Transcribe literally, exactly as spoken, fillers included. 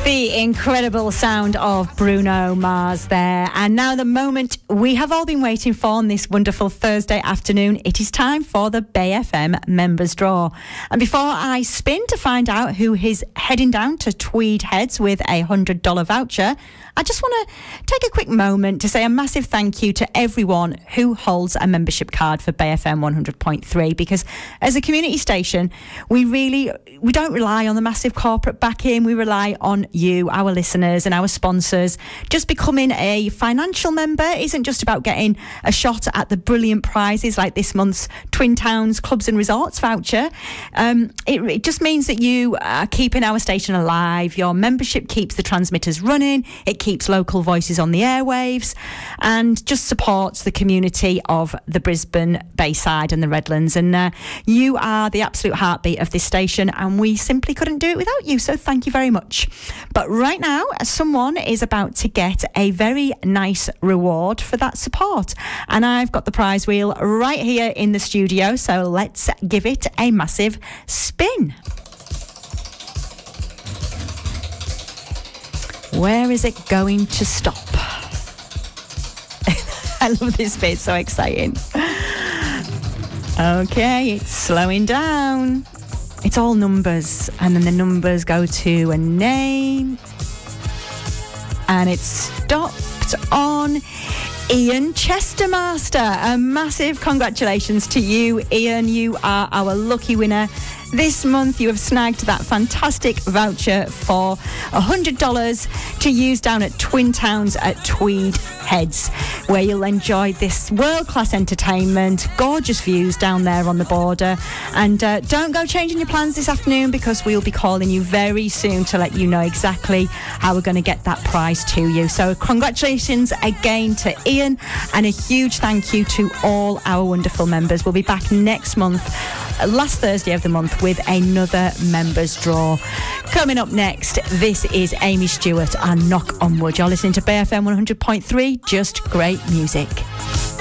The incredible sound of Bruno Mars there. And now the moment we have all been waiting for on this wonderful Thursday afternoon. It is time for the Bay F M members draw. And before I spin to find out who is heading down to Tweed Heads with a one hundred dollars voucher, I just want to take a quick moment to say a massive thank you to everyone who holds a membership card for Bay F M one hundred point three, because as a community station, we really, we don't rely on the massive corporate backing. We rely on you, our listeners and our sponsors. Just becoming a financial member isn't just about getting a shot at the brilliant prizes like this month's Twin Towns Clubs and Resorts voucher. Um, it, it just means that you are keeping our station alive. Your membership keeps the transmitters running. It keeps local voices on the airwaves and just supports the community of the Brisbane Bayside and the Redlands. And uh, you are the absolute heartbeat of this station, and we simply couldn't do it without you. So thank you very much. But right now, someone is about to get a very nice reward for that support. And I've got the prize wheel right here in the studio. So let's give it a massive spin. Where is it going to stop? I love this bit, it's so exciting. Okay, it's slowing down. It's all numbers, and then the numbers go to a name. And it's stopped on Ian Chestermaster. A massive congratulations to you, Ian. You are our lucky winner. This month you have snagged that fantastic voucher for one hundred dollars to use down at Twin Towns at Tweed Heads, where you'll enjoy this world-class entertainment, gorgeous views down there on the border. And uh, don't go changing your plans this afternoon, because we'll be calling you very soon to let you know exactly how we're going to get that prize to you. So congratulations again to Ian, and a huge thank you to all our wonderful members. We'll be back next month, last Thursday of the month, with another members draw. Coming up next, this is Amy Stewart and Knock on Wood. You're listening to Bay F M one hundred point three, just great music.